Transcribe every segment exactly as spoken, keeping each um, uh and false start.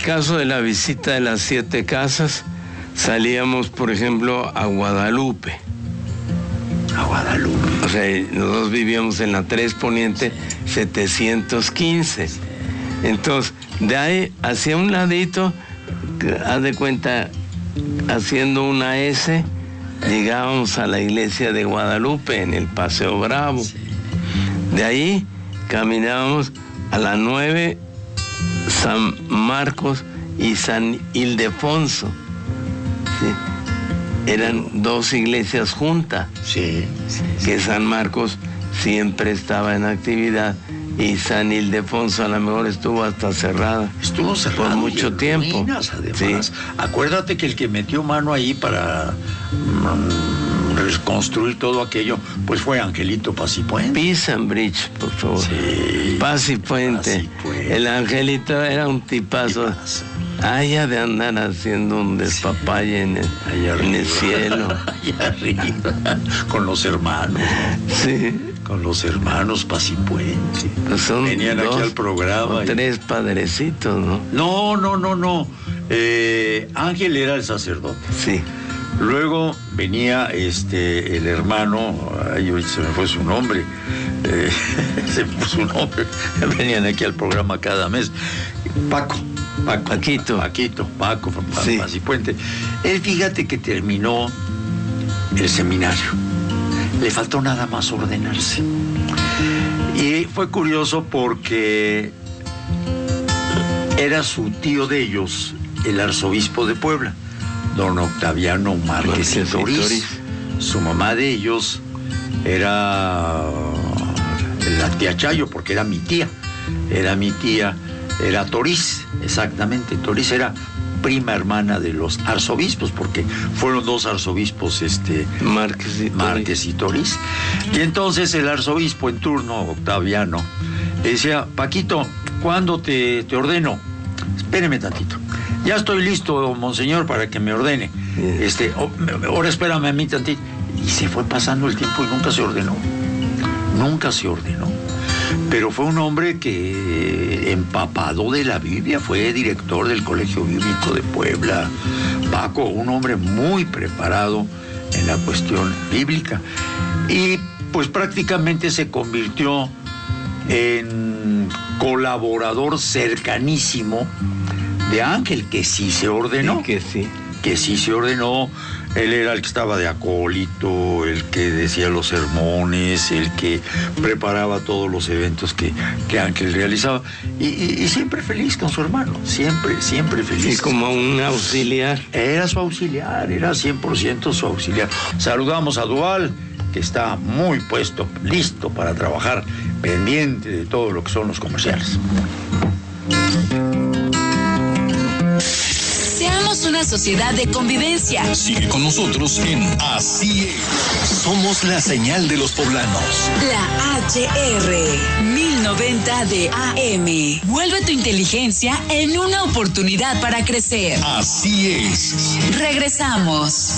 caso de la visita de las siete casas, salíamos, por ejemplo, a Guadalupe. A Guadalupe. O sea, nosotros vivíamos en la tres Poniente setecientos quince. Entonces, de ahí hacia un ladito, haz de cuenta, haciendo una S, llegábamos a la iglesia de Guadalupe en el Paseo Bravo. Sí. De ahí caminábamos a la nueve, San Marcos y San Ildefonso. ¿Sí? Eran dos iglesias juntas. Sí, sí, sí. Que San Marcos siempre estaba en actividad y San Ildefonso a lo mejor estuvo hasta cerrada. Estuvo cerrada por mucho tiempo. Ruinas, además. Sí. Acuérdate que el que metió mano ahí para mm, reconstruir todo aquello, pues fue Angelito Paz y Puente. Peace and Bridge, por favor. Sí. Paz y Puente. Paz y Puente. El Angelito era un tipazo. Allá de andar haciendo un despapalle en el, en el cielo. Allá arriba. Con los hermanos. Sí. Con los hermanos Paz y Puente. Pues son Venían dos, aquí al programa. O y... tres padrecitos, ¿no? No, no, no, no. Eh, Ángel era el sacerdote. Sí. Luego venía este el hermano, ay, hoy se me fue su nombre, eh, se me fue su nombre, venían aquí al programa cada mes. Paco. Paco, Paquito. Paquito, Paco, sí. Paz y Puente. Él, fíjate que terminó el seminario. Le faltó nada más ordenarse. Y fue curioso porque era su tío de ellos, el arzobispo de Puebla, don Octaviano Márquez y Toriz. Su mamá de ellos era la tía Chayo, porque era mi tía. Era mi tía. Era Toriz, exactamente. Toriz era prima hermana de los arzobispos, porque fueron dos arzobispos, este, Márquez y, Márquez y Toriz. Y entonces el arzobispo en turno, Octaviano, le decía: Paquito, ¿cuándo te, te ordeno? Espéreme tantito. Ya estoy listo, monseñor, para que me ordene. Yeah. Este, oh, ahora espérame a mí tantito. Y se fue pasando el tiempo y nunca se ordenó. Nunca se ordenó. Pero fue un hombre que, empapado de la Biblia, fue director del Colegio Bíblico de Puebla. Paco, un hombre muy preparado en la cuestión bíblica. Y pues prácticamente se convirtió en colaborador cercanísimo de Ángel, que sí se ordenó. Sí, que sí. Que sí se ordenó. Él era el que estaba de acólito, el que decía los sermones, el que preparaba todos los eventos que, que Ángel realizaba. Y, y, y siempre feliz con su hermano, siempre, siempre feliz. Sí, como un auxiliar. Era su auxiliar, era cien por ciento su auxiliar. Saludamos a Dual, que está muy puesto, listo para trabajar, pendiente de todo lo que son los comerciales. Seamos una sociedad de convivencia. Sigue con nosotros en Así es. Somos la señal de los poblanos. La H R mil noventa de A M. Vuelve tu inteligencia en una oportunidad para crecer. Así es. Regresamos.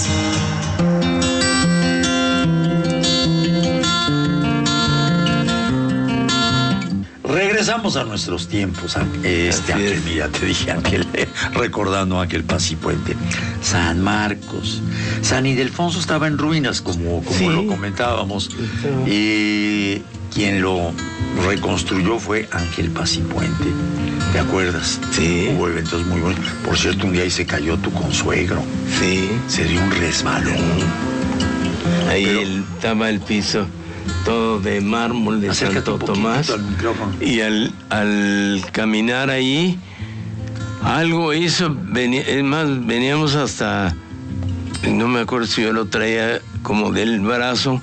Regresamos a nuestros tiempos, este Ángel, mira, te dije Ángel, recordando a Ángel Paz y Puente. San Marcos, San Ildefonso estaba en ruinas, como, como sí. lo comentábamos, y quien lo reconstruyó fue Ángel Paz y Puente. ¿Te acuerdas? Sí. Hubo eventos muy buenos. Por cierto, un día ahí se cayó tu consuegro. Sí. Se dio un resbalón. Ahí Pero, el, estaba el piso todo de mármol de Santo Tomás. Al micrófono. Y al, al caminar ahí, algo hizo, vení, es más, veníamos hasta, no me acuerdo si yo lo traía como del brazo,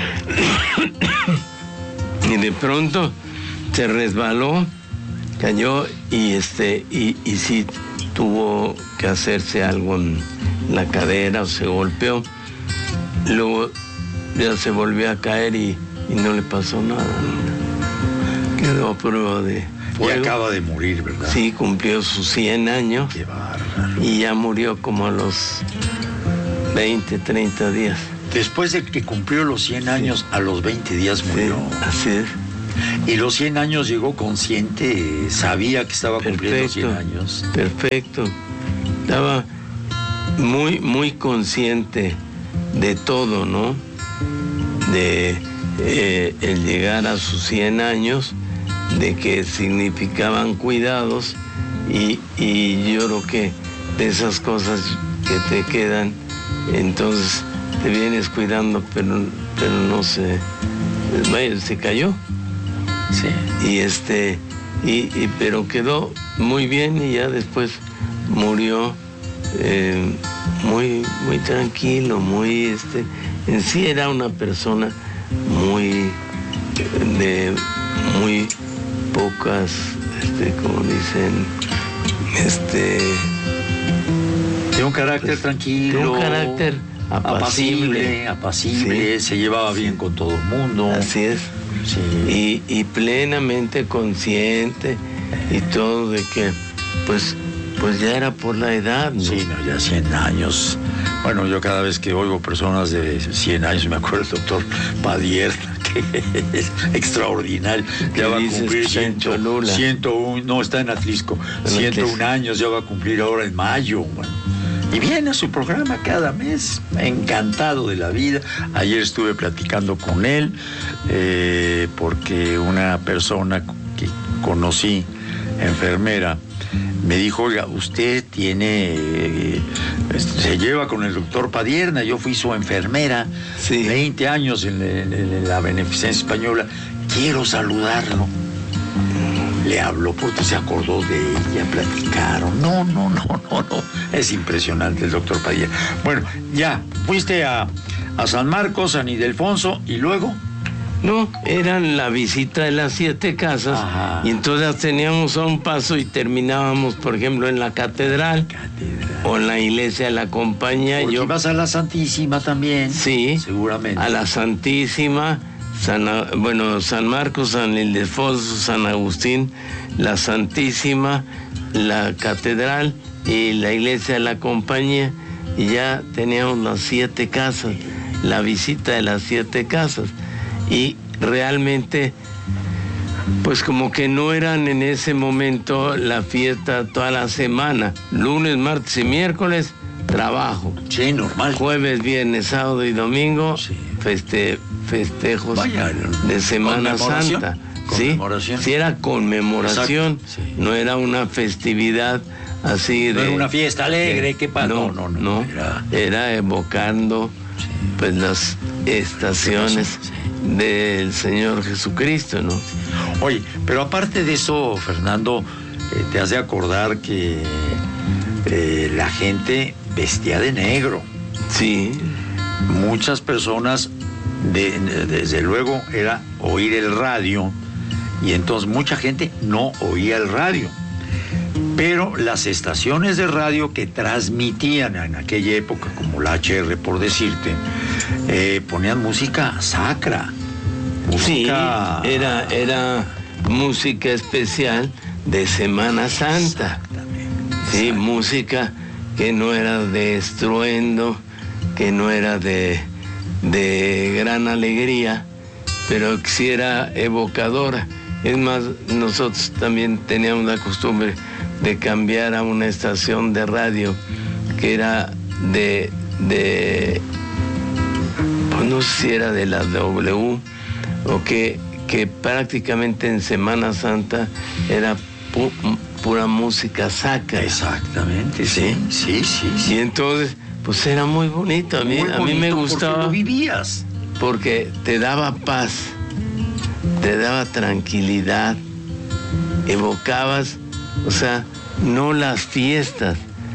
y de pronto se resbaló, cayó y este y, y sí tuvo que hacerse algo en la cadera, o se golpeó. Luego ya se volvió a caer y, y no le pasó nada. Quedó a prueba de fuego. Y acaba de morir, ¿verdad? Sí, cumplió sus cien años. Qué bárbaro. Y ya murió como a los veinte, treinta días. Después de que cumplió los cien años, sí. A los veinte días murió. Sí, así es. Y los cien años llegó consciente, sabía que estaba cumpliendo Perfecto, cien años. Perfecto. Estaba muy, muy consciente de todo, ¿no? De eh, el llegar a sus cien años, de que significaban cuidados, y, y yo creo que de esas cosas que te quedan, entonces te vienes cuidando, pero, pero no se, vaya, se cayó. Sí. Y este, y, y, pero quedó muy bien, y ya después murió eh, muy, muy tranquilo, muy este, en sí era una persona muy de muy pocas, este, como dicen, este, de un carácter pues, tranquilo, de un carácter apacible, apacible, apacible sí, se llevaba bien con todo el mundo. Así es. Sí. Y, y plenamente consciente y todo de que pues pues ya era por la edad, ¿no? Sí, no, ya cien años. Bueno, yo cada vez que oigo personas de cien años, me acuerdo del doctor Padierna, que es extraordinario. Ya va a cumplir ciento uno, no, está en Atlisco, ciento uno años, ya va a cumplir ahora en mayo. Bueno. Y viene a su programa cada mes, encantado de la vida. Ayer estuve platicando con él, eh, porque una persona que conocí, enfermera, me dijo, oiga, usted tiene, eh, se lleva con el doctor Padierna, yo fui su enfermera, sí, veinte años en, en, en la Beneficencia Española, quiero saludarlo. Le habló porque se acordó de ella, platicaron. No, no, no, no, no. Es impresionante el doctor Padierna. Bueno, ya, fuiste a, a San Marcos, San Ildefonso, y luego... No, eran la visita de las siete casas. Ajá. Y entonces teníamos a un paso y terminábamos, por ejemplo, en la catedral, catedral. o en la iglesia de la Compañía. Porque yo ibas a la Santísima también. Sí, seguramente. A la Santísima, San, bueno, San Marcos, San Ildefonso, San Agustín, la Santísima, la catedral y la iglesia de la Compañía. Y ya teníamos las siete casas, la visita de las siete casas. Y realmente, pues como que no eran en ese momento la fiesta toda la semana. Lunes, martes y miércoles, trabajo. Sí, normal. Jueves, viernes, sábado y domingo, sí. feste, festejos Vaya, de Semana Santa. Conmemoración. Sí, sí era conmemoración, sí. no era una festividad así no de... No era una fiesta alegre, ¿qué pasa? No, no, no, no. Era, era evocando sí. pues las estaciones sí. del Señor Jesucristo, ¿no? Oye, pero aparte de eso, Fernando, eh, te has de acordar que eh, la gente vestía de negro. Sí. Muchas personas, de, de, desde luego, era oír el radio, y entonces mucha gente no oía el radio. Pero las estaciones de radio que transmitían en aquella época, como la H R por decirte, eh, ponían música sacra. Música... Sí, era, era música especial de Semana Santa. Exactamente. Sí, exactamente. Música que no era de estruendo, que no era de, de gran alegría, pero que sí era evocadora. Es más, nosotros también teníamos la costumbre de cambiar a una estación de radio que era de, de pues no sé si era de la W o que, que prácticamente en Semana Santa era pu, pura música sacra. Exactamente, sí, sí, sí, sí. Y entonces, pues era muy bonito. A mí, muy bonito, a mí me gustaba. Porque lo vivías. Porque te daba paz, te daba tranquilidad, evocabas, o sea, no las fiestas,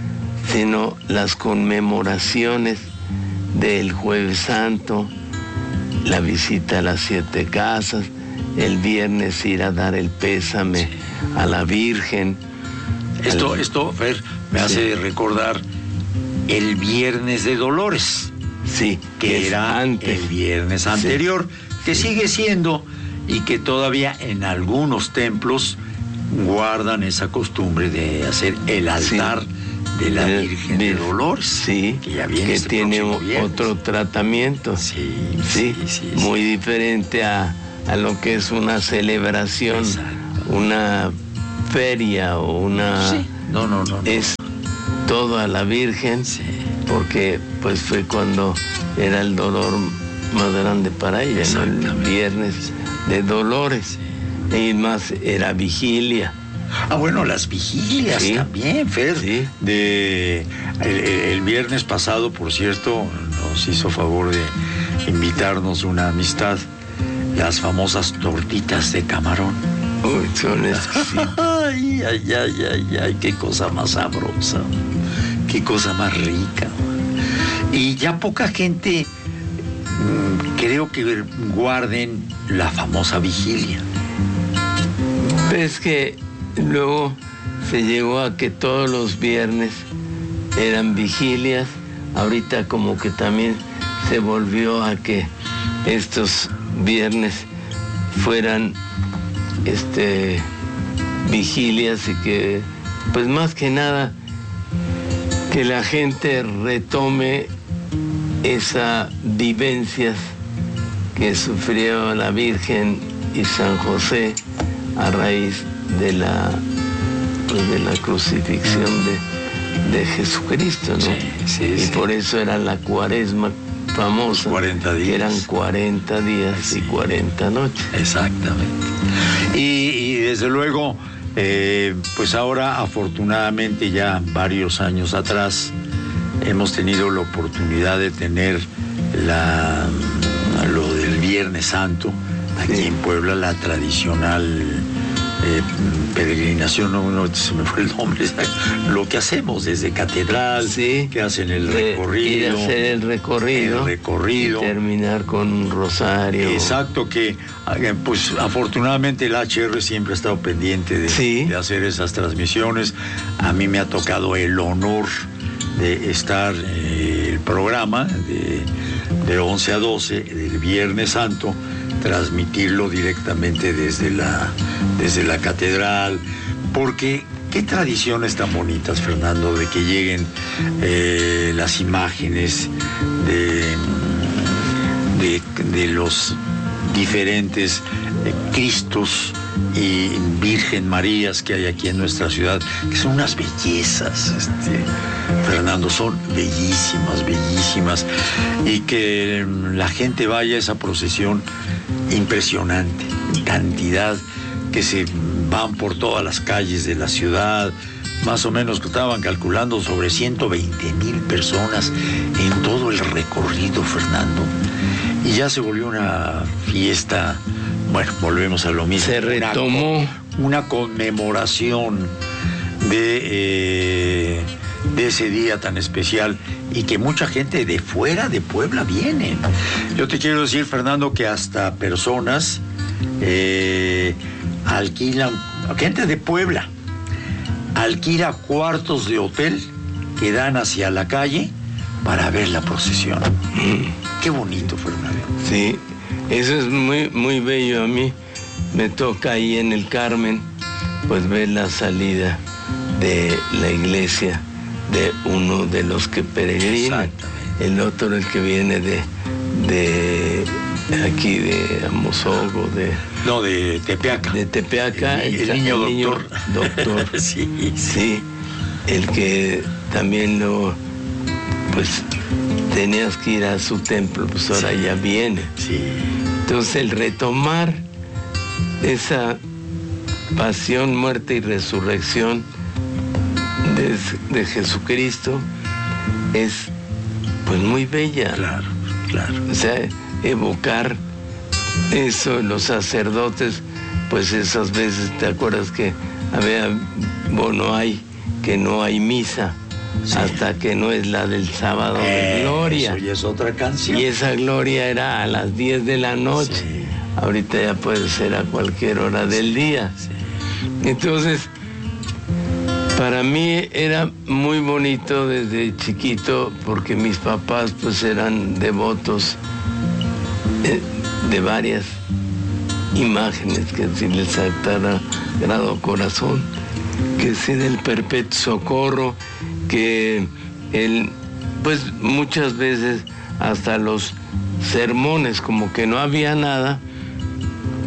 sino las conmemoraciones del Jueves Santo, la visita a las siete casas, el viernes ir a dar el pésame a la Virgen. Esto, al... esto, Fer, me hace sí. recordar el Viernes de Dolores. Sí, que, que era antes. El viernes anterior, sí. que sí. sigue siendo, y que todavía en algunos templos guardan esa costumbre de hacer el altar sí. de la el, Virgen de Dolores. Sí, que ya viene que este tiene otro viernes. Tratamiento. Sí, sí, sí, sí muy sí. diferente a, a lo que es una celebración, Exacto. una feria o una... Sí. No, no, no, no. Es todo a la Virgen, Sí. porque pues fue cuando era el dolor más grande para ella, ¿no? El viernes de Dolores. Y más era vigilia. Ah, bueno, las vigilias Sí. también, Fer. Sí. De, el, el viernes pasado, por cierto, nos hizo favor de invitarnos una amistad, las famosas tortitas de camarón. Uy, son exquisitas. Ay, ay, ay, ay, ay, qué cosa más sabrosa, qué cosa más rica. Y ya poca gente mmm, creo que guarden la famosa vigilia. Es que luego se llegó a que todos los viernes eran vigilias. Ahorita como que también se volvió a que estos viernes fueran este vigilias y que pues más que nada que la gente retome esas vivencias que sufrió la Virgen y San José a raíz de la pues de la crucifixión de, de Jesucristo, ¿no? Sí, sí, y sí. por eso era la cuaresma famosa, cuarenta días. que eran cuarenta días Sí. y cuarenta noches. Exactamente. Y, y desde luego, eh, pues ahora afortunadamente ya varios años atrás hemos tenido la oportunidad de tener la, lo del Viernes Santo aquí Sí. en Puebla, la tradicional eh, peregrinación, no, no se me fue el nombre, lo que hacemos desde Catedral, Sí. que hacen el De recorrido. ir a hacer el recorrido, el recorrido. y terminar con un rosario. Exacto, que eh, pues afortunadamente el H R siempre ha estado pendiente de, Sí. de hacer esas transmisiones. A mí me ha tocado el honor de estar eh, el programa de, de once a doce del Viernes Santo, transmitirlo directamente desde la, desde la catedral, porque qué tradiciones tan bonitas, Fernando, de que lleguen eh, las imágenes de, de, de los diferentes eh, Cristos y Virgen Marías que hay aquí en nuestra ciudad, que son unas bellezas, este, Fernando, son bellísimas, bellísimas, y que la gente vaya a esa procesión impresionante, cantidad que se van por todas las calles de la ciudad, más o menos que estaban calculando sobre ciento veinte mil personas en todo el recorrido, Fernando, y ya se volvió una fiesta. Bueno, volvemos a lo mismo. Se retomó. Una, una conmemoración de, eh, de ese día tan especial y que mucha gente de fuera de Puebla viene. Yo te quiero decir, Fernando, que hasta personas eh, alquilan, gente de Puebla, alquila cuartos de hotel que dan hacia la calle para ver la procesión. Mm. Qué bonito, Fernando. Sí, eso es muy, muy bello. A mí me toca ahí en el Carmen, pues ver la salida de la iglesia de uno de los que peregrinan. El otro, el que viene de, de aquí, de Amozogo, de... No, de Tepeaca. De Tepeaca. El, el, el niño doctor. doctor. Sí, sí. Sí, el que también lo... Pues tenías que ir a su templo, pues ahora sí. Ya viene. Sí. Entonces el retomar esa pasión, muerte y resurrección de, de Jesucristo es pues muy bella. Claro, claro. O sea, evocar eso, los sacerdotes, pues esas veces, ¿te acuerdas que había, bueno, hay, que no hay misa? Sí. Hasta que no es la del sábado eh, de gloria. Eso ya es otra canción. Y esa gloria era a las diez de la noche. Sí. Ahorita ya puede ser a cualquier hora del día. Sí. Entonces, para mí era muy bonito desde chiquito porque mis papás pues eran devotos de, de varias imágenes, que si el Sagrado Corazón, que si del Perpetuo Socorro, que él, pues muchas veces hasta los sermones, como que no había nada,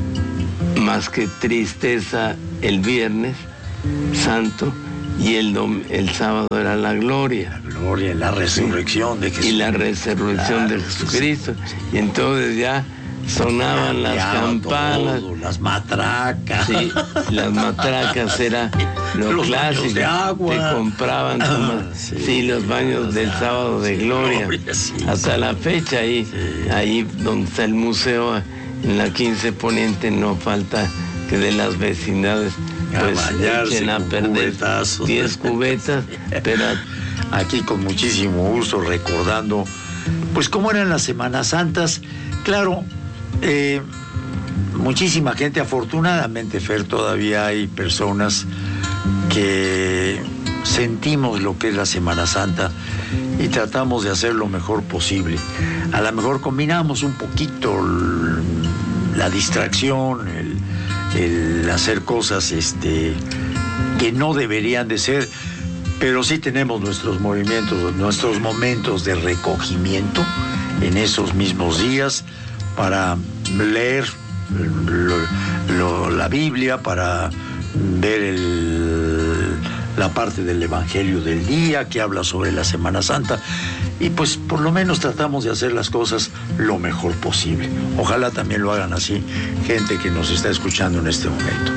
más que tristeza el viernes santo, y el, dom- el sábado era la gloria. La gloria, la resurrección de Jesús. Y la resurrección Claro, de Jesucristo. Y entonces ya sonaban las campanas. Todo, las matracas. Sí, las matracas era lo Los clásico. baños de agua. Te compraban tu ma- Sí. sí, los baños del sábado de Sí, gloria. gloria, sí, Hasta sí. la fecha ahí, Sí. ahí donde está el museo, en la quince Poniente, no falta que de las vecindades A pues bañarse echen a con perder cubetazos. diez cubetas, pero Aquí con muchísimo gusto recordando, pues cómo eran las Semanas Santas. Claro, eh, muchísima gente, afortunadamente, Fer, todavía hay personas que sentimos lo que es la Semana Santa y tratamos de hacer lo mejor posible. A lo mejor combinamos un poquito el- la distracción, el, el hacer cosas este, que no deberían de ser, pero sí tenemos nuestros movimientos, nuestros momentos de recogimiento en esos mismos días para leer lo- lo- la Biblia, para ver el, la parte del Evangelio del día que habla sobre la Semana Santa, y pues por lo menos tratamos de hacer las cosas lo mejor posible. Ojalá también lo hagan así gente que nos está escuchando en este momento.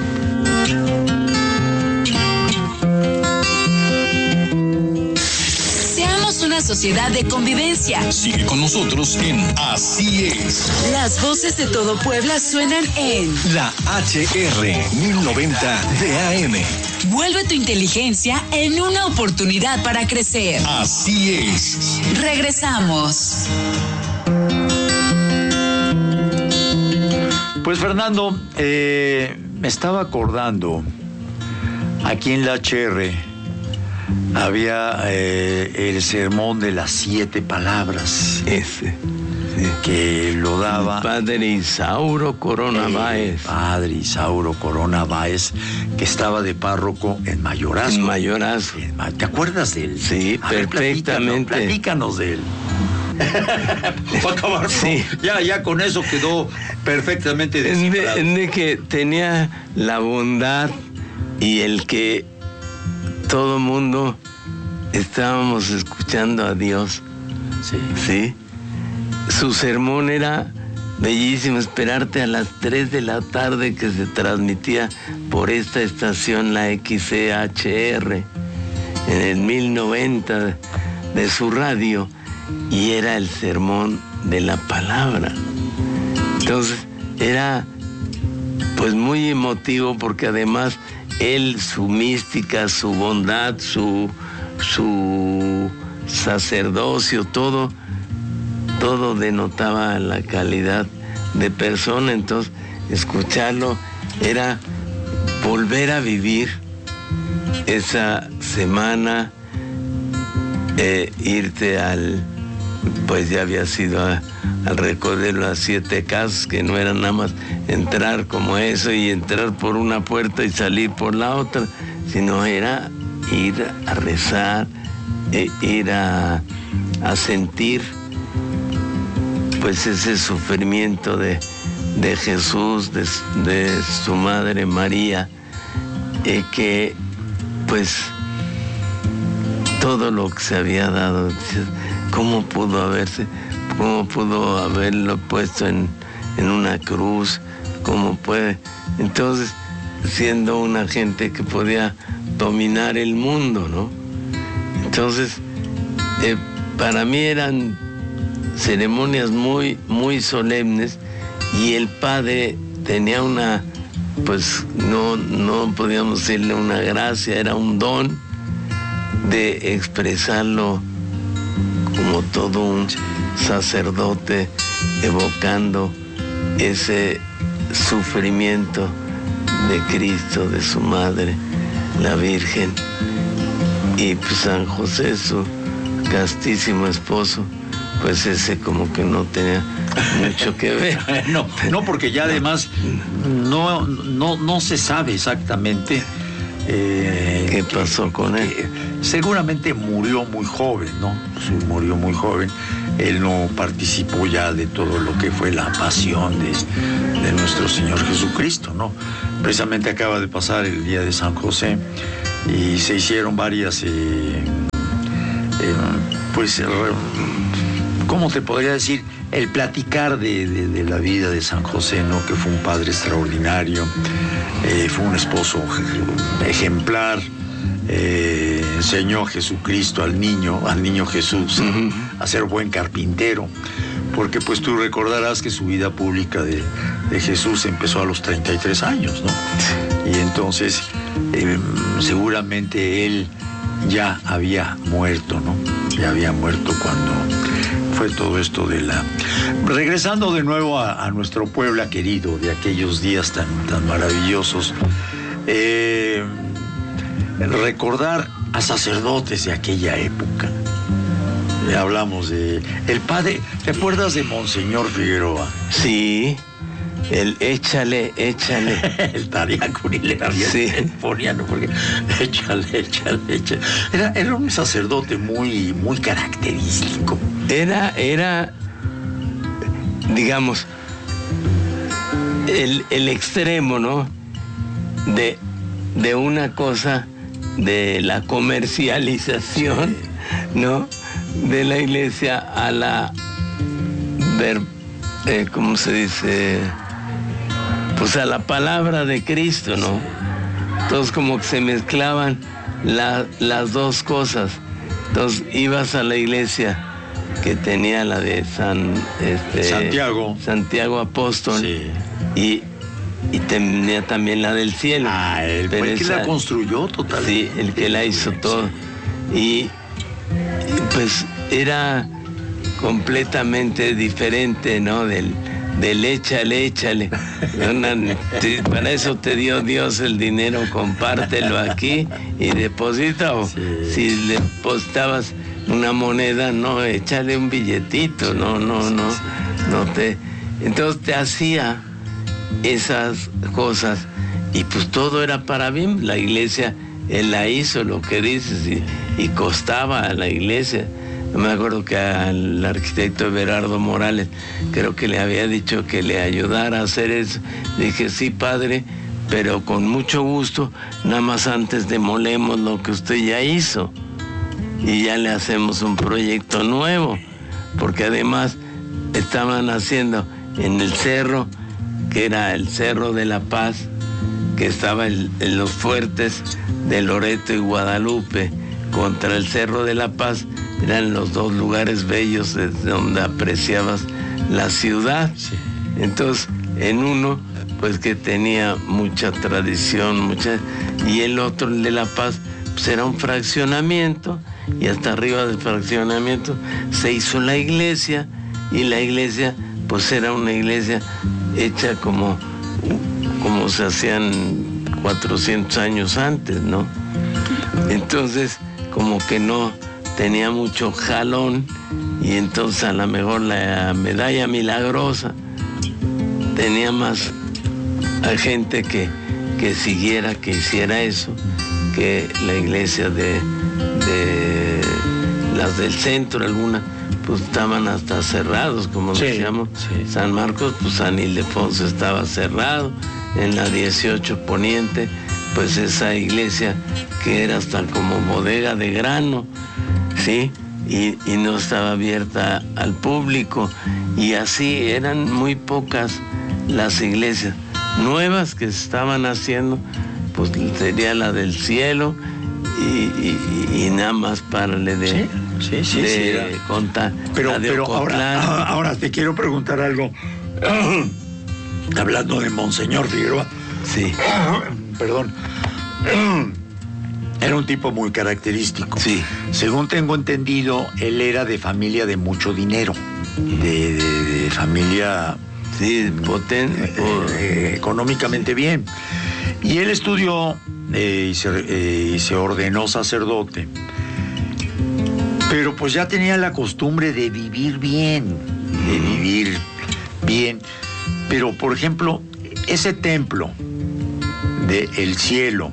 Seamos una sociedad de convivencia. Sigue con nosotros en Así es. Las voces de todo Puebla suenan en La H R mil noventa de A M. Vuelve tu inteligencia en una oportunidad para crecer. Así es. Regresamos. Pues Fernando, eh, me estaba acordando, aquí en la H R había eh, el sermón de las siete palabras ese, sí. que lo daba Padre Isauro Corona el Báez, padre Isauro Corona Báez, que estaba de párroco en Mayorazgo. en Mayorazgo. En Ma- ¿Te acuerdas de él? Sí, A ver, perfectamente. Platícanos, platícanos de él. Para acabar, Sí. ¿no? Ya, ya con eso quedó perfectamente En de, descifrado. en de que tenía la bondad y el que todo mundo estábamos escuchando a Dios, Sí. ¿sí? Su sermón era bellísimo, esperarte a las tres de la tarde, que se transmitía por esta estación, la X C H R, en el mil noventa de su radio, y era el sermón de la palabra. Entonces era pues muy emotivo, porque además él, su mística, su bondad, su, su sacerdocio, todo, todo denotaba la calidad de persona. Entonces escucharlo era volver a vivir esa semana, eh, irte al, pues ya había sido a, al recorrer las siete casas, que no era nada más entrar como eso y entrar por una puerta y salir por la otra, sino era ir a rezar, eh, ir a, a sentir pues ese sufrimiento de, de Jesús, de, de su madre María, eh, que pues todo lo que se había dado, cómo pudo haberse, cómo pudo haberlo puesto en, en una cruz, cómo puede, entonces siendo una gente que podía dominar el mundo, ¿no? Entonces, eh, para mí eran ceremonias muy, muy solemnes, y el padre tenía una, pues no, no podíamos decirle una gracia, era un don de expresarlo como todo un sacerdote, evocando ese sufrimiento de Cristo, de su madre, la Virgen, y pues San José, su castísimo esposo, pues ese como que no tenía mucho que ver. No, no, porque ya además no, no, no se sabe exactamente eh, ¿Qué pasó con él? que seguramente murió muy joven, ¿no? Sí, murió muy joven. él no participó ya de todo lo que fue la pasión de, de nuestro Señor Jesucristo, ¿no? Precisamente acaba de pasar el día de San José y se hicieron varias, eh, eh, pues, re, ¿cómo te podría decir? El platicar de, de, de la vida de San José, ¿no? Que fue un padre extraordinario, eh, fue un esposo ejemplar, eh, enseñó a Jesucristo al niño, al niño Jesús, uh-huh. a ser buen carpintero, porque pues tú recordarás que su vida pública de, de Jesús empezó a los treinta y tres años, ¿no? Y entonces eh, seguramente él ya había muerto, ¿no? Ya había muerto cuando fue todo esto de la... Regresando de nuevo a, a nuestro Puebla querido, de aquellos días tan, tan maravillosos, eh, recordar a sacerdotes de aquella época. Le hablamos de... El padre, ¿te acuerdas de Monseñor Figueroa? Sí, el échale, échale. El Tariacuri le había sí. poniendo porque échale, échale, échale. Era, era un sacerdote muy, muy característico. Era, era, digamos, el, el extremo, ¿no? De, de una cosa de la comercialización, sí. ¿no? De la iglesia a la ver, eh, ¿cómo se dice? Pues a la palabra de Cristo, ¿no? Entonces como que se mezclaban la, las dos cosas. Entonces ibas a la iglesia que tenía la de San este, Santiago. Santiago Apóstol, sí. y, y tenía también la del cielo. Ah, él fue el que la construyó totalmente. Sí, el que la hizo todo. Y, y pues era completamente diferente, ¿no? Del, del échale, échale. Para eso te dio Dios el dinero, compártelo aquí y deposita. O sí. Si le depositabas una moneda, no, échale un billetito, no, no, no, no te... Entonces te hacía esas cosas y pues todo era para bien. La iglesia, él la hizo, lo que dices, y, y costaba a la iglesia. Me acuerdo que al arquitecto Everardo Morales, creo que le había dicho que le ayudara a hacer eso. Dije, sí, padre, pero con mucho gusto, nada más antes demolemos lo que usted ya hizo y ya le hacemos un proyecto nuevo, porque además estaban haciendo en el cerro, que era el Cerro de la Paz, que estaba en, en los fuertes de Loreto y Guadalupe, contra el Cerro de la Paz. Eran los dos lugares bellos desde donde apreciabas la ciudad. Sí. Entonces, en uno, pues que tenía mucha tradición, mucha, y el otro, el de La Paz, pues era un fraccionamiento, y hasta arriba del fraccionamiento se hizo la iglesia, y la iglesia, pues era una iglesia hecha como, como se hacían cuatrocientos años antes, ¿no? Entonces, como que no tenía mucho jalón, y entonces a lo mejor la medalla milagrosa tenía más gente que, que siguiera, que hiciera eso, que la iglesia de, de las del centro, algunas pues estaban hasta cerrados, como sí, decíamos. Sí. San Marcos, pues San Ildefonso estaba cerrado, en la dieciocho Poniente, pues esa iglesia que era hasta como bodega de grano, ¿sí? Y, y no estaba abierta al público, y así eran muy pocas las iglesias nuevas que se estaban haciendo, pues sería la del cielo y, y, y nada más para le de, sí, sí, sí, de sí, contar. Pero, pero ahora, ahora te quiero preguntar algo. Hablando de Monseñor Figueroa. Sí. Perdón. Era un tipo muy característico. Sí. Según tengo entendido, él era de familia de mucho dinero, de, de, de familia sí, potente, eh, eh, económicamente bien. Y él estudió eh, y, se, eh, y se ordenó sacerdote, pero pues ya tenía la costumbre de vivir bien, de vivir bien. Pero, por ejemplo, ese templo del cielo,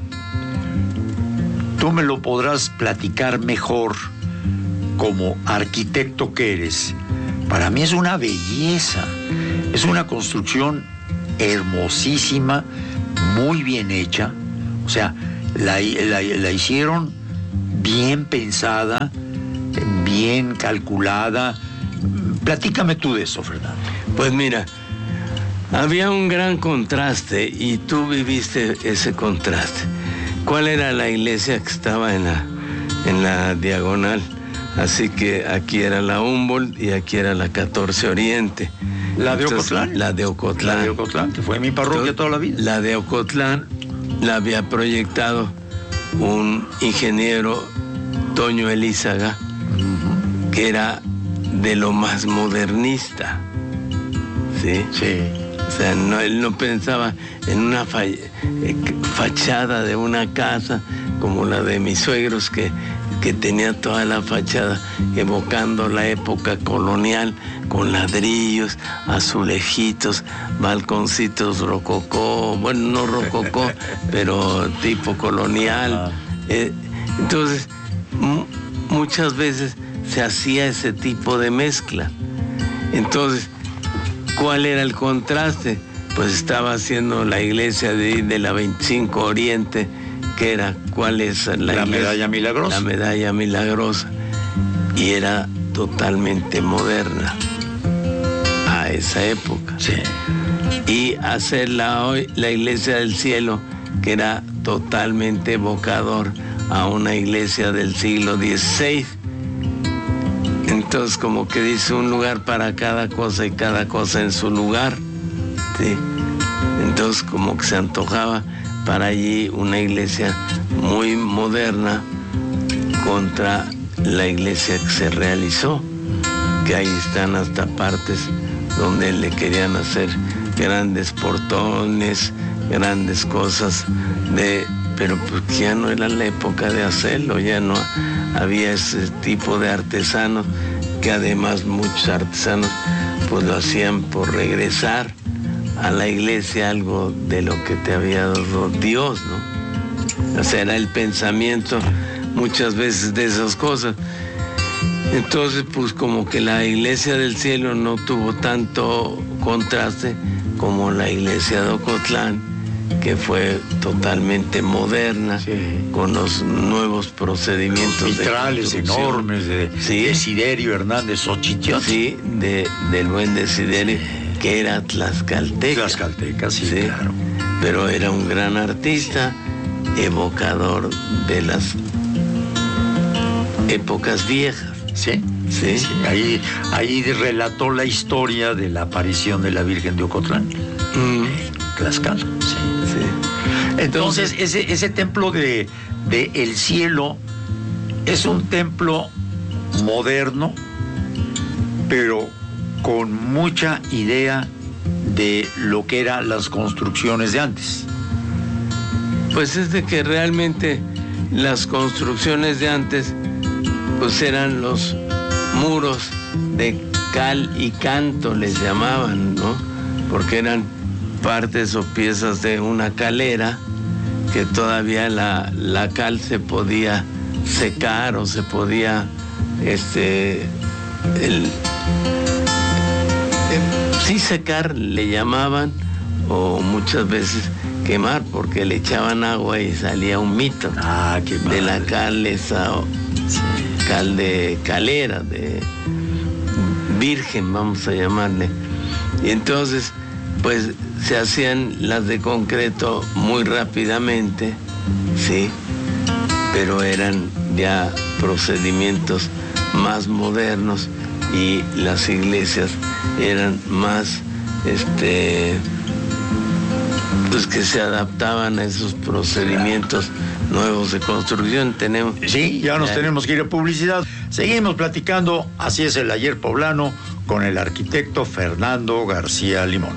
tú me lo podrás platicar mejor como arquitecto que eres. Para mí es una belleza, es una construcción hermosísima, muy bien hecha. O sea, la, la, la hicieron bien pensada, bien calculada. Platícame tú de eso, Fernando. Pues mira, había un gran contraste y tú viviste ese contraste. ¿Cuál era la iglesia que estaba en la, en la diagonal? Así que aquí era la Humboldt y aquí era la catorce Oriente. La de Entonces, Ocotlán. La de Ocotlán. La de Ocotlán, que fue mi parroquia Entonces, toda la vida. La de Ocotlán la había proyectado un ingeniero, Toño Elízaga, uh-huh. que era de lo más modernista. ¿Sí? Sí. O sea, no, él no pensaba en una fa- fachada de una casa como la de mis suegros, que, que tenía toda la fachada evocando la época colonial, con ladrillos, azulejitos, balconcitos rococó, bueno, no rococó, pero tipo colonial. Eh, entonces, m- muchas veces se hacía ese tipo de mezcla. Entonces, ¿cuál era el contraste? Pues estaba haciendo la iglesia de, de la veinticinco Oriente, que era, ¿cuál es la, la iglesia? medalla milagrosa. La medalla milagrosa. Y era totalmente moderna a esa época. Sí. Y hacerla hoy, la iglesia del cielo, que era totalmente evocador a una iglesia del siglo dieciséis. Entonces, como que dice, un lugar para cada cosa y cada cosa en su lugar. ¿Sí? Entonces, como que se antojaba para allí una iglesia muy moderna contra la iglesia que se realizó, que ahí están hasta partes donde le querían hacer grandes portones, grandes cosas, de, pero pues ya no era la época de hacerlo, ya no había ese tipo de artesanos, que además muchos artesanos pues lo hacían por regresar a la iglesia algo de lo que te había dado Dios, ¿no? O sea, era el pensamiento muchas veces de esas cosas. Entonces, pues como que la iglesia del cielo no tuvo tanto contraste como la iglesia de Ocotlán, que fue totalmente moderna, sí, con los nuevos procedimientos. Los vitrales de enormes de, sí, Desiderio Hernández Xochitl. Sí, de, del buen Desiderio, sí, que era tlaxcalteca. Tlaxcalteca, sí, sí, claro. Pero era un gran artista, evocador de las épocas viejas. Sí, sí, sí. Ahí, ahí relató la historia de la aparición de la Virgen de Ocotlán. Mm. Tlaxcala, sí. sí. Entonces, ese, ese templo de, de El Cielo es un templo moderno, pero con mucha idea de lo que eran las construcciones de antes. Pues es de que realmente las construcciones de antes pues eran los muros de cal y canto, les llamaban, ¿no? Porque eran partes o piezas de una calera que todavía la, la cal se podía secar o se podía, este, el, eh, sí secar le llamaban, o muchas veces quemar, porque le echaban agua y salía un mito ah, qué de la cal esa, sí, cal de calera, de virgen, vamos a llamarle. Y entonces, pues se hacían las de concreto muy rápidamente, sí, pero eran ya procedimientos más modernos y las iglesias eran más, este, pues que se adaptaban a esos procedimientos nuevos de construcción. Tenemos. Sí, ya nos ya. tenemos que ir a publicidad. Seguimos platicando, así es el ayer poblano, con el arquitecto Fernando García Limón.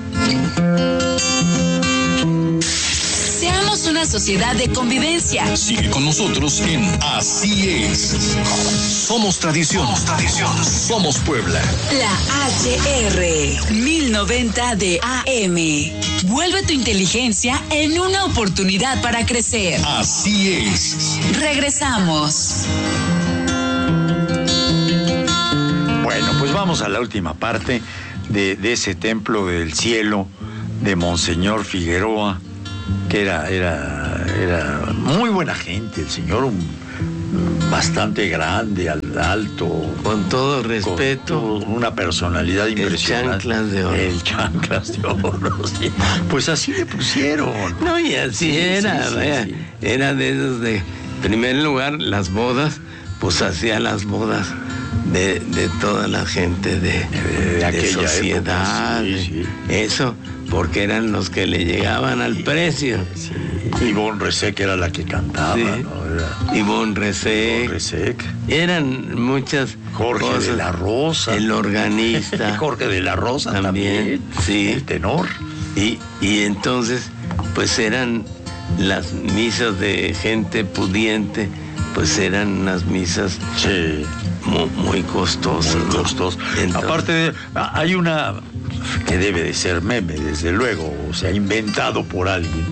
Seamos una sociedad de convivencia. Sigue con nosotros en Así es. Somos tradición. Somos tradición. Somos Puebla. La H R mil noventa de A M. Vuelve tu inteligencia en una oportunidad para crecer. Así es. Regresamos. Bueno, pues vamos a la última parte de, de ese templo del cielo de Monseñor Figueroa, que era, era, era muy buena gente, el señor, un, bastante grande, alto. Con todo respeto. Con una personalidad impresionante. El chanclas de oro. El chanclas de oro, sí. Pues así le pusieron. No, y así sí, era, sí, sí, vea, sí. Era de esos de, en primer lugar, las bodas, pues hacía las bodas de, de toda la gente de, de, de aquella de sociedad, época, sí, sí. Eso, porque eran los que le llegaban al sí, precio. Sí. Ivonne Resec era la que cantaba, Sí. ¿no? Era... Ivonne Resec. Ivonne Resec. Eran muchas Jorge cosas. de la Rosa. El organista. Jorge de la Rosa también, también. sí. El tenor. Y, y entonces, pues eran las misas de gente pudiente, pues eran unas misas Sí. muy, muy costosas. Muy ¿no? costoso. Entonces, Aparte, de, hay una que debe de ser meme, desde luego, o sea, inventado por alguien,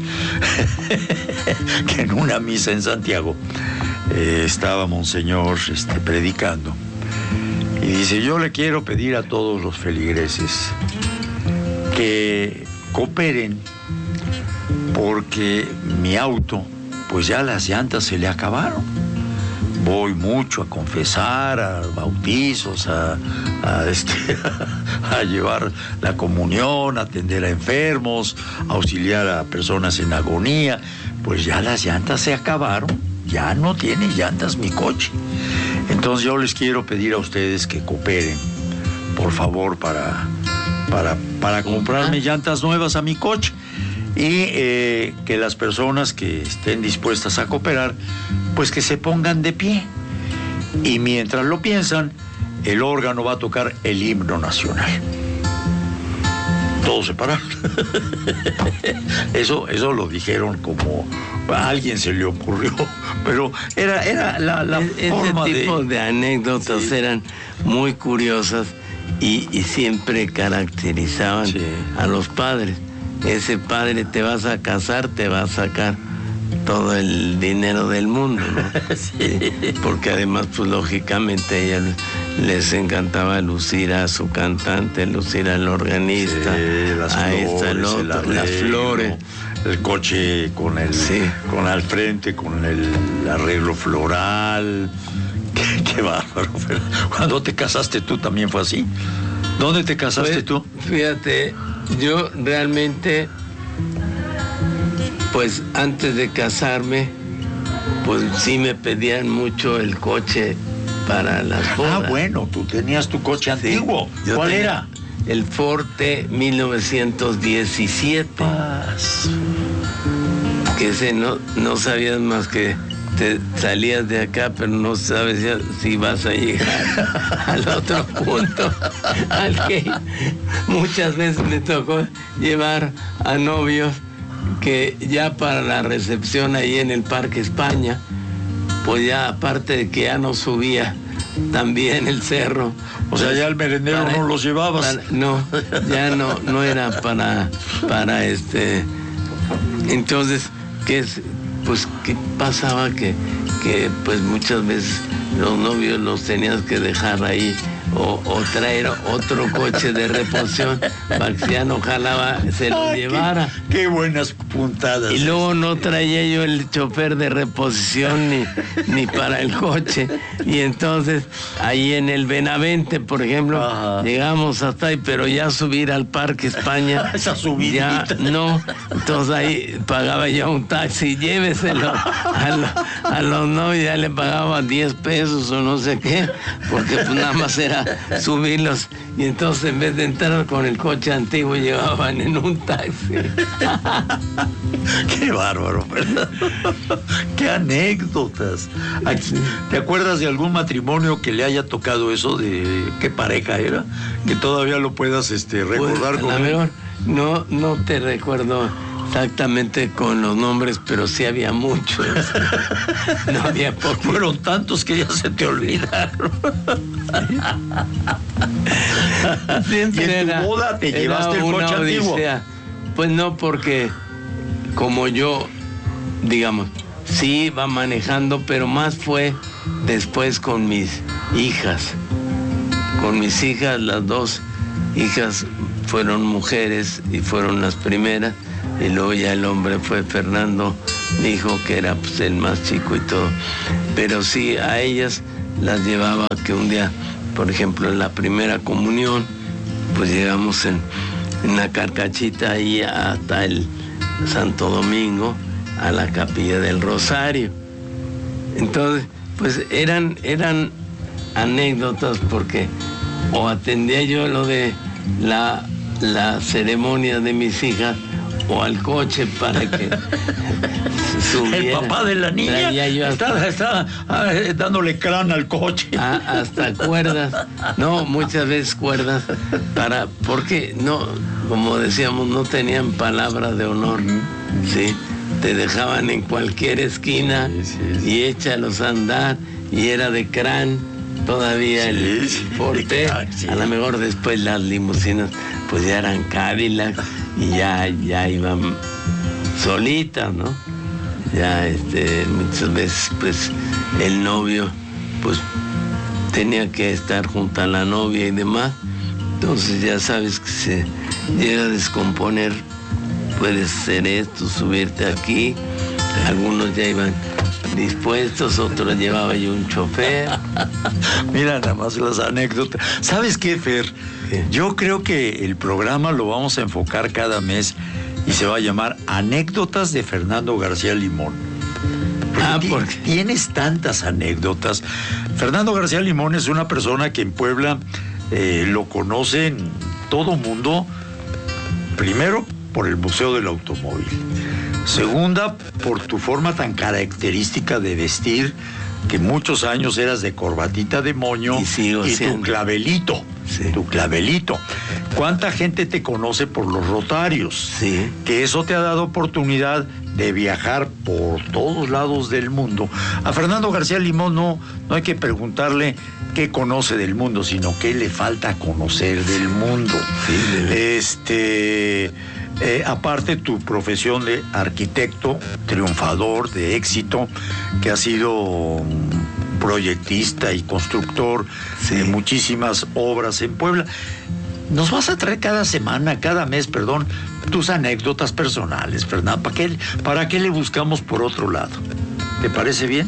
que en una misa en Santiago eh, estaba Monseñor este, predicando, y dice: yo le quiero pedir a todos los feligreses que cooperen, porque mi auto, pues ya las llantas se le acabaron. Voy mucho a confesar, a bautizos, a, a, este, a llevar la comunión, a atender a enfermos, a auxiliar a personas en agonía. Pues ya las llantas se acabaron, ya no tiene llantas mi coche. Entonces yo les quiero pedir a ustedes que cooperen, por favor, para, para, para comprarme llantas nuevas a mi coche. Y eh, que las personas que estén dispuestas a cooperar, pues que se pongan de pie. Y mientras lo piensan, el órgano va a tocar el himno nacional. Todos se pararon. Eso, eso lo dijeron como a alguien se le ocurrió, pero era, era la, la ese forma tipo de... de anécdotas Sí. eran muy curiosas y, y siempre caracterizaban Sí. a los padres. Ese padre, te vas a casar, te va a sacar todo el dinero del mundo, ¿no? Sí. Porque además, pues lógicamente a ella les encantaba lucir a su cantante, lucir al organista, Sí, las a esta, el flores, el otro, las arreglo, flores. el coche con el Sí. con al frente, con el arreglo floral. Qué, qué bárbaro. Pero cuando te casaste tú también fue así. ¿Dónde te casaste Pues, tú? Fíjate, yo realmente, pues antes de casarme, pues sí me pedían mucho el coche para las bodas. Ah, bueno, tú tenías tu coche Sí, antiguo. yo ¿Cuál tenía era? El Forte mil novecientos diecisiete. Paz. Que ese no, no sabías más que te salías de acá, pero no sabes ya si vas a llegar al otro punto al que muchas veces me tocó llevar a novios que ya para la recepción ahí en el Parque España, pues ya aparte de que ya no subía también el cerro. O sea, ya el merendero Para- no los llevabas. para- no, ya no, no era para, para este. Entonces, ¿qué es? Pues, ¿qué pasaba? Que, que pues muchas veces los novios los tenías que dejar ahí o, o traer otro coche de reposición para que si ya no jalaba, se lo Ah, qué- llevara. Qué, buenas puntadas. Y luego no traía yo el chofer de reposición ni, ni para el coche. Y entonces, ahí en el Benavente, por ejemplo, Ajá. llegamos hasta ahí, pero ya subir al Parque España, Esa subidita. ya no. Entonces ahí pagaba yo un taxi, lléveselo a, lo- a los novios, ya le pagaba diez pesos o no sé qué, porque pues nada más era subirlos. Y entonces en vez de entrar con el coche antiguo, llevaban en un taxi. Qué bárbaro, ¿verdad? Qué anécdotas. Aquí- ¿Te acuerdas de algún matrimonio que le haya tocado eso de qué pareja era? Que todavía lo puedas este, recordar Pues, con a él. lo mejor no, no te recuerdo exactamente con los nombres, pero sí había muchos. No había pocos. Fueron tantos que ya se te olvidaron. Siempre ¿Y en tu era- boda te era llevaste el una coche antiguo? odisea. Pues no, porque como yo, digamos, sí iba manejando, pero más fue después con mis hijas. con mis hijas, las dos hijas fueron mujeres y fueron las primeras, y luego ya el hombre fue Fernando, mi hijo, que era pues, el más chico y todo. Pero sí, a ellas las llevaba que un día, por ejemplo, en la primera comunión, pues llegamos en, en la carcachita ahí hasta el Santo Domingo, a la Capilla del Rosario. Entonces, pues eran, eran anécdotas porque o atendía yo lo de la, la ceremonia de mis hijas o al coche para que subiera. El papá de la niña yo hasta, está, está dándole crán al coche. A, hasta cuerdas, no, muchas veces cuerdas, para, porque no, como decíamos, no tenían palabra de honor, ¿sí? Te dejaban en cualquier esquina sí, sí, sí. y échalos a andar, y era de crán todavía sí, el sí, porte, sí. A lo mejor después las limusinas pues ya eran Cadillac y ya, ya iban solitas, ¿no? Ya este, muchas veces pues el novio pues tenía que estar junto a la novia y demás, entonces ya sabes que se llega a descomponer, puedes hacer esto, subirte aquí, algunos ya iban dispuestos, otros llevaba yo un chofer. Mira nada más las anécdotas. ¿Sabes qué, Fer? ¿Qué? Yo creo que el programa lo vamos a enfocar cada mes y se va a llamar Anécdotas de Fernando García Limón. Porque ah, porque tienes tantas anécdotas. Fernando García Limón es una persona que en Puebla eh, lo conocen todo mundo, primero por el Museo del Automóvil. Segunda, por tu forma tan característica de vestir, que muchos años eras de corbatita de moño y, sigo y siendo. tu clavelito, sí. tu clavelito. ¿Cuánta gente te conoce por los Rotarios? Sí. Que eso te ha dado oportunidad de viajar por todos lados del mundo. A Fernando García Limón no, no hay que preguntarle qué conoce del mundo, sino qué le falta conocer del mundo. Sí, este... Eh, aparte tu profesión de arquitecto, triunfador, de éxito, que ha sido proyectista y constructor sí. de muchísimas obras en Puebla. Nos vas a traer cada semana, cada mes, perdón, tus anécdotas personales, Fernando. ¿Para qué, para qué le buscamos por otro lado? ¿Te parece bien?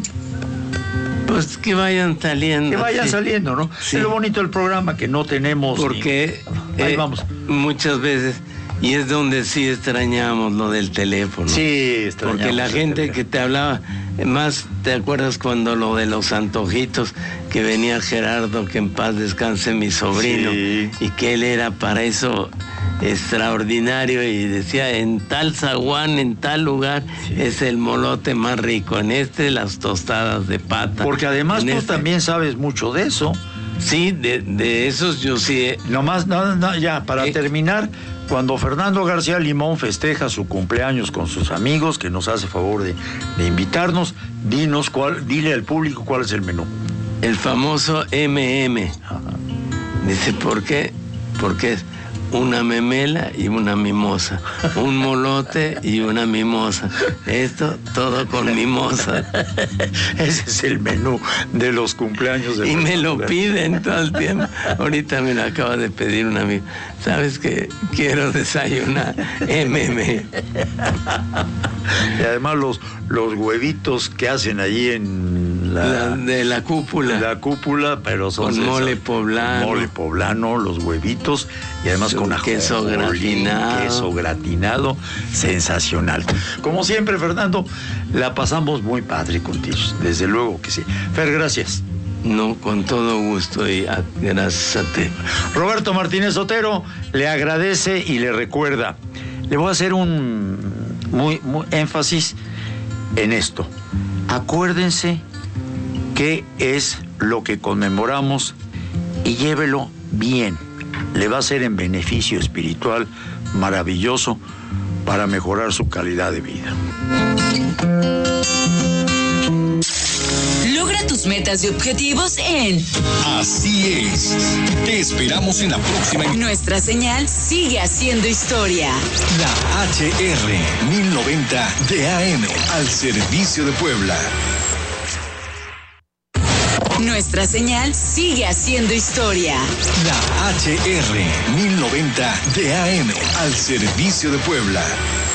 Pues que vayan saliendo. Que vayan sí. saliendo, ¿no? Sí. Es lo bonito del programa, que no tenemos... Porque ni... Ahí eh, vamos. Muchas veces... Y es donde sí extrañamos lo del teléfono. Sí, extrañamos. Porque la gente que te hablaba, más te acuerdas cuando lo de los antojitos, que venía Gerardo, que en paz descanse mi sobrino, sí. y que él era para eso extraordinario, y decía, en tal zaguán, en tal lugar, sí. es el molote más rico, en este las tostadas de pata. Porque además en tú este... también sabes mucho de eso. Sí, de, de esos yo sí. Nomás, no, no, ya, para ¿Eh? terminar, cuando Fernando García Limón festeja su cumpleaños con sus amigos, que nos hace favor de, de invitarnos, dinos cuál, dile al público cuál es el menú. El famoso eme eme. Ajá. Dice, ¿por qué? Porque es una memela y una mimosa, un molote y una mimosa. Esto todo con mimosa. Ese es el menú de los cumpleaños de Y me lo García. piden todo el tiempo. Ahorita me lo acaba de pedir un amigo. ¿Sabes qué? Quiero desayunar eme eme. Y además los, los huevitos que hacen allí en la, la de la cúpula. La cúpula, pero son con mole poblano. Mole poblano, los huevitos, y además con queso gratinado. Queso gratinado, sensacional. Como siempre, Fernando, la pasamos muy padre contigo, desde luego que sí. Fer, gracias. No, con todo gusto y a, gracias a ti. Roberto Martínez Otero le agradece y le recuerda. Le voy a hacer un muy, muy énfasis en esto. Acuérdense qué es lo que conmemoramos y llévelo bien. Le va a ser en beneficio espiritual maravilloso para mejorar su calidad de vida. Logra tus metas y objetivos en Así es. Te esperamos en la próxima. Nuestra señal sigue haciendo historia. La H R mil noventa de A M al servicio de Puebla. Nuestra señal sigue haciendo historia. La H R mil noventa de A M al servicio de Puebla.